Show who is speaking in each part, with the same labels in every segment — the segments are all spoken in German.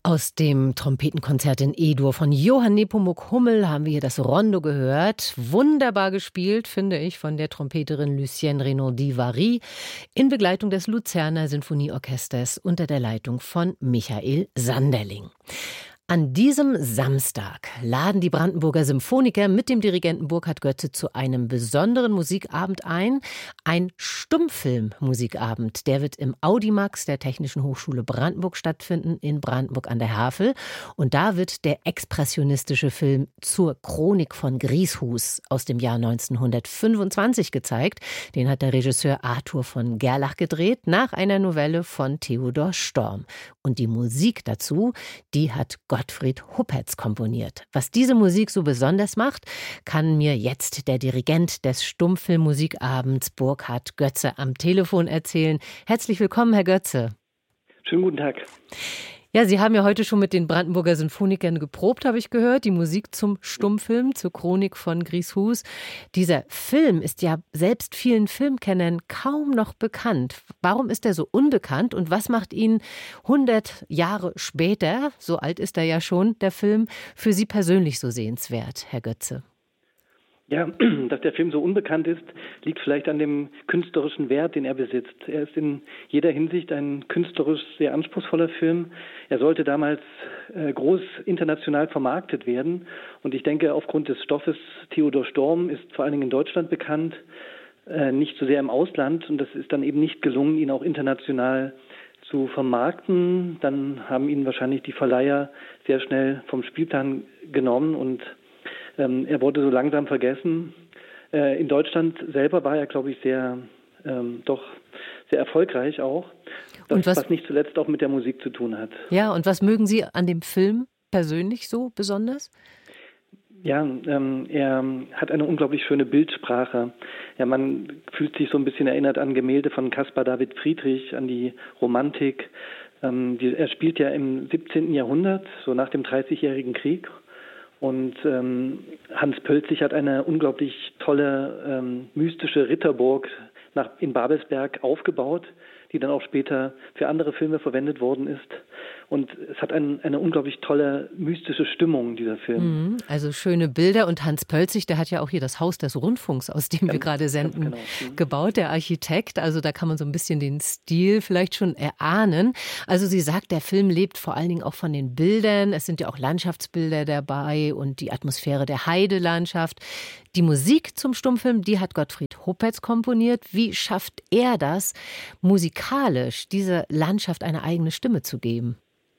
Speaker 1: Aus dem Trompetenkonzert in E-Dur von Johann Nepomuk Hummel haben wir hier das Rondo gehört. Wunderbar gespielt, finde ich, von der Trompeterin Lucienne Renaud-Vary in Begleitung des Luzerner Sinfonieorchesters unter der Leitung von Michael Sanderling. An diesem Samstag laden die Brandenburger Symphoniker mit dem Dirigenten Burkhard Goetze zu einem besonderen Musikabend ein. Ein Stummfilm-Musikabend. Der wird im Audimax der Technischen Hochschule Brandenburg stattfinden, in Brandenburg an der Havel. Und da wird der expressionistische Film Zur Chronik von Grieshus aus dem Jahr 1925 gezeigt. Den hat der Regisseur Arthur von Gerlach gedreht, nach einer Novelle von Theodor Storm. Und die Musik dazu, die hat Gottfried Huppertz komponiert. Was diese Musik so besonders macht, kann mir jetzt der Dirigent des Stummfilmmusikabends Burkhard Goetze am Telefon erzählen. Herzlich willkommen, Herr Goetze.
Speaker 2: Schönen guten Tag.
Speaker 1: Ja, Sie haben ja heute schon mit den Brandenburger Symphonikern geprobt, habe ich gehört. Die Musik zum Stummfilm, zur Chronik von Grieshus. Dieser Film ist ja selbst vielen Filmkennern kaum noch bekannt. Warum ist er so unbekannt und was macht ihn 100 Jahre später, so alt ist er ja schon, der Film, für Sie persönlich so sehenswert, Herr Goetze?
Speaker 2: Ja, dass der Film so unbekannt ist, liegt vielleicht an dem künstlerischen Wert, den er besitzt. Er ist in jeder Hinsicht ein künstlerisch sehr anspruchsvoller Film. Er sollte damals groß international vermarktet werden. Und ich denke, aufgrund des Stoffes Theodor Storm ist vor allen Dingen in Deutschland bekannt, nicht so sehr im Ausland. Und das ist dann eben nicht gelungen, ihn auch international zu vermarkten. Dann haben ihn wahrscheinlich die Verleiher sehr schnell vom Spielplan genommen und er wurde so langsam vergessen. In Deutschland selber war er, glaube ich, sehr erfolgreich auch. Was nicht zuletzt auch mit der Musik zu tun hat.
Speaker 1: Ja, und was mögen Sie an dem Film persönlich so besonders?
Speaker 2: Ja, er hat eine unglaublich schöne Bildsprache. Ja, man fühlt sich so ein bisschen erinnert an Gemälde von Caspar David Friedrich, an die Romantik. Er spielt ja im 17. Jahrhundert, so nach dem 30-jährigen Krieg. Und Hans Pölzig hat eine unglaublich tolle, mystische Ritterburg in Babelsberg aufgebaut, die dann auch später für andere Filme verwendet worden ist. Und es hat eine unglaublich tolle, mystische Stimmung, dieser Film.
Speaker 1: Also schöne Bilder. Und Hans Pölzig, der hat ja auch hier das Haus des Rundfunks, aus dem wir gerade senden, gebaut, der Architekt. Also da kann man so ein bisschen den Stil vielleicht schon erahnen. Also sie sagt, der Film lebt vor allen Dingen auch von den Bildern. Es sind ja auch Landschaftsbilder dabei und die Atmosphäre der Heidelandschaft. Die Musik zum Stummfilm, die hat Gottfried Huppertz komponiert. Wie schafft er das, musikalisch dieser Landschaft eine eigene Stimme zu geben?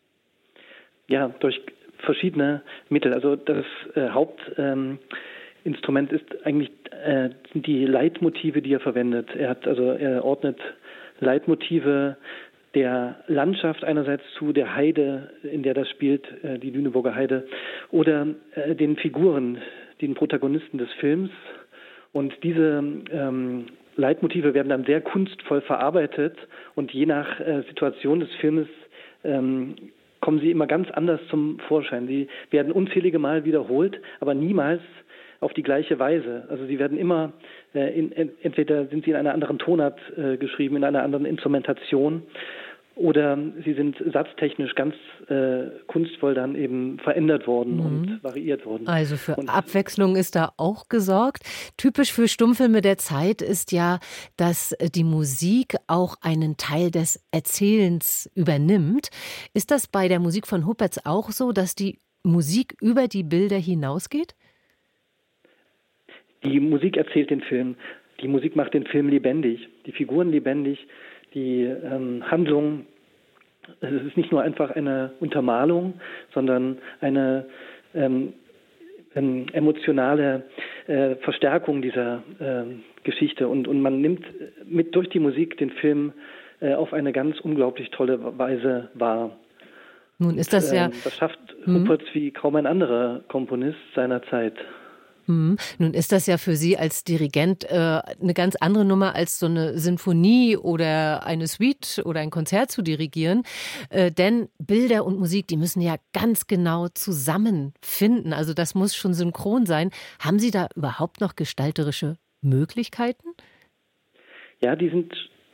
Speaker 2: Ja, durch verschiedene Mittel. Also das Hauptinstrument ist eigentlich sind die Leitmotive, die er verwendet. Er ordnet Leitmotive der Landschaft einerseits zu, der Heide, in der das spielt, die Lüneburger Heide, oder den Figuren, den Protagonisten des Films. Und diese Leitmotive werden dann sehr kunstvoll verarbeitet und je nach Situation des Filmes kommen sie immer ganz anders zum Vorschein. Sie werden unzählige Mal wiederholt, aber niemals auf die gleiche Weise. Also sie werden immer, entweder sind sie in einer anderen Tonart geschrieben, in einer anderen Instrumentation, oder sie sind satztechnisch ganz kunstvoll dann eben verändert worden und variiert worden.
Speaker 1: Also für Abwechslung ist da auch gesorgt. Typisch für Stummfilme der Zeit ist ja, dass die Musik auch einen Teil des Erzählens übernimmt. Ist das bei der Musik von Huppertz auch so, dass die Musik über die Bilder hinausgeht?
Speaker 2: Die Musik erzählt den Film. Die Musik macht den Film lebendig, die Figuren lebendig. Die Handlung, es ist nicht nur einfach eine Untermalung, sondern eine emotionale Verstärkung dieser Geschichte. Und man nimmt mit durch die Musik den Film auf eine ganz unglaublich tolle Weise wahr.
Speaker 1: Nun ist das ja...
Speaker 2: Das schafft Huppertz wie kaum ein anderer Komponist seiner Zeit.
Speaker 1: Nun ist das ja für Sie als Dirigent eine ganz andere Nummer, als so eine Sinfonie oder eine Suite oder ein Konzert zu dirigieren. Denn Bilder und Musik, die müssen ja ganz genau zusammenfinden. Also das muss schon synchron sein. Haben Sie da überhaupt noch gestalterische Möglichkeiten?
Speaker 2: Ja, die sind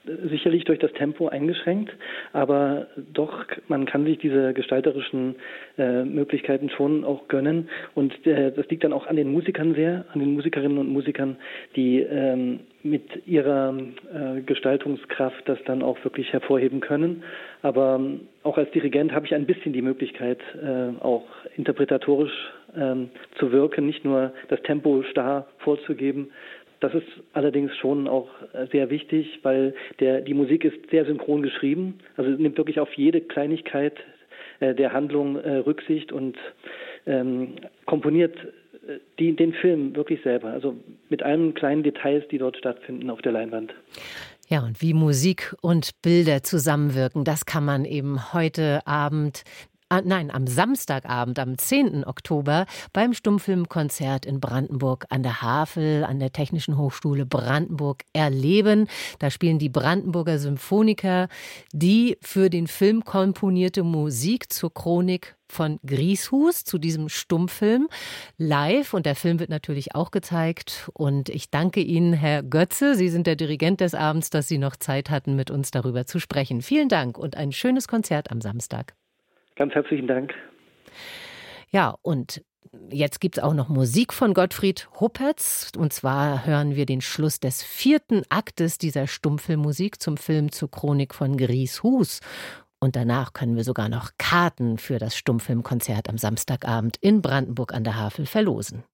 Speaker 2: sicherlich durch das Tempo eingeschränkt, aber doch, man kann sich diese gestalterischen Möglichkeiten schon auch gönnen. Und das liegt dann auch an den Musikern sehr, an den Musikerinnen und Musikern, die mit ihrer Gestaltungskraft das dann auch wirklich hervorheben können. Aber auch als Dirigent habe ich ein bisschen die Möglichkeit, auch interpretatorisch zu wirken, nicht nur das Tempo starr vorzugeben. Das ist allerdings schon auch sehr wichtig, weil die Musik ist sehr synchron geschrieben, also nimmt wirklich auf jede Kleinigkeit der Handlung Rücksicht und komponiert den Film wirklich selber, also mit allen kleinen Details, die dort stattfinden auf der Leinwand.
Speaker 1: Ja, und wie Musik und Bilder zusammenwirken, das kann man eben heute Abend am Samstagabend, am 10. Oktober beim Stummfilmkonzert in Brandenburg an der Havel, an der Technischen Hochschule Brandenburg erleben. Da spielen die Brandenburger Symphoniker die für den Film komponierte Musik zur Chronik von Grieshus, zu diesem Stummfilm, live. Und der Film wird natürlich auch gezeigt. Und ich danke Ihnen, Herr Götze, Sie sind der Dirigent des Abends, dass Sie noch Zeit hatten, mit uns darüber zu sprechen. Vielen Dank und ein schönes Konzert am Samstag.
Speaker 2: Ganz herzlichen Dank.
Speaker 1: Ja, und jetzt gibt es auch noch Musik von Gottfried Huppertz. Und zwar hören wir den Schluss des 4. Aktes dieser Stummfilmmusik zum Film zur Chronik von Grieshus. Und danach können wir sogar noch Karten für das Stummfilmkonzert am Samstagabend in Brandenburg an der Havel verlosen.